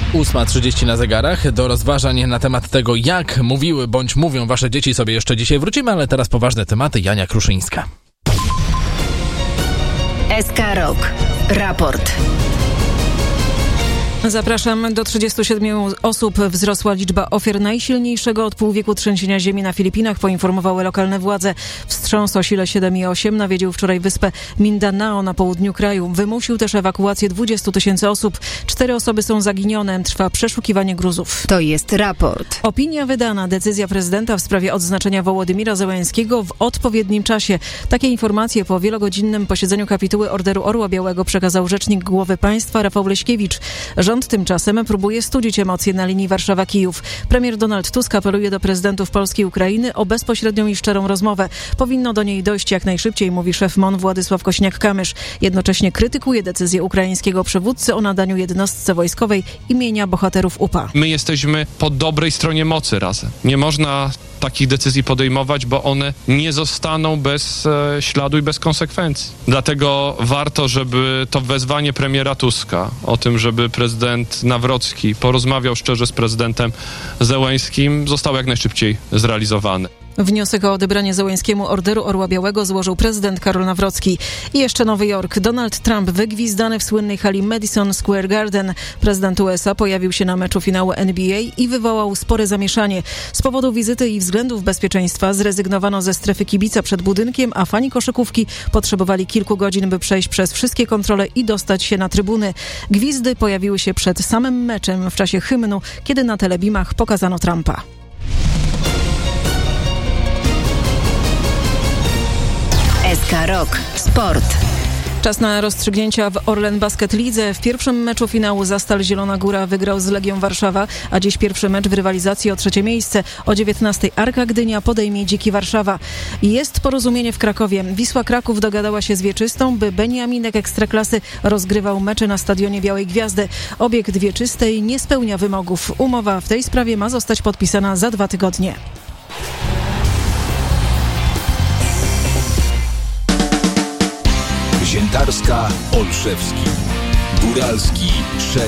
8:30 na zegarach. Do rozważań na temat tego, jak mówiły bądź mówią wasze dzieci, sobie jeszcze dzisiaj wrócimy, ale teraz poważne tematy. Jania Kruszyńska. SK Rok. Raport. Zapraszam. Do 37 osób wzrosła liczba ofiar najsilniejszego od półwieku trzęsienia ziemi na Filipinach, poinformowały lokalne władze. Wstrząs o sile 7,8 nawiedził wczoraj wyspę Mindanao na południu kraju. Wymusił też ewakuację 20 000 osób. 4 osoby są zaginione. Trwa przeszukiwanie gruzów. To jest raport. Opinia wydana. Decyzja prezydenta w sprawie odznaczenia Wołodymira Zełenskiego w odpowiednim czasie. Takie informacje po wielogodzinnym posiedzeniu kapituły Orderu Orła Białego przekazał rzecznik głowy państwa Rafał Leśkiewicz. Rząd tymczasem próbuje studzić emocje na linii Warszawa-Kijów. Premier Donald Tusk apeluje do prezydentów Polski i Ukrainy o bezpośrednią i szczerą rozmowę. Powinno do niej dojść jak najszybciej, mówi szef MON Władysław Kośniak-Kamysz. Jednocześnie krytykuje decyzję ukraińskiego przywódcy o nadaniu jednostce wojskowej imienia bohaterów UPA. My jesteśmy po dobrej stronie mocy razem. Nie można takich decyzji podejmować, bo one nie zostaną bez śladu i bez konsekwencji. Dlatego warto, żeby to wezwanie premiera Tuska o tym, żeby prezydent Nawrocki porozmawiał szczerze z prezydentem Zełenskim, zostało jak najszybciej zrealizowane. Wniosek o odebranie Zełenskiemu Orderu Orła Białego złożył prezydent Karol Nawrocki. I jeszcze Nowy Jork. Donald Trump wygwizdany w słynnej hali Madison Square Garden. Prezydent USA pojawił się na meczu finału NBA i wywołał spore zamieszanie. Z powodu wizyty i względów bezpieczeństwa zrezygnowano ze strefy kibica przed budynkiem, a fani koszykówki potrzebowali kilku godzin, by przejść przez wszystkie kontrole i dostać się na trybuny. Gwizdy pojawiły się przed samym meczem w czasie hymnu, kiedy na telebimach pokazano Trumpa. SK Rok. Sport. Czas na rozstrzygnięcia w Orlen Basket Lidze. W pierwszym meczu finału Zastal Zielona Góra wygrał z Legią Warszawa, a dziś pierwszy mecz w rywalizacji o 3. miejsce. O 19:00 Arka Gdynia podejmie Dziki Warszawa. Jest porozumienie w Krakowie. Wisła Kraków dogadała się z Wieczystą, by Beniaminek Ekstraklasy rozgrywał mecze na stadionie Białej Gwiazdy. Obiekt Wieczystej nie spełnia wymogów. Umowa w tej sprawie ma zostać podpisana za 2 tygodnie. Ziętarska, Olszewski, Góralski,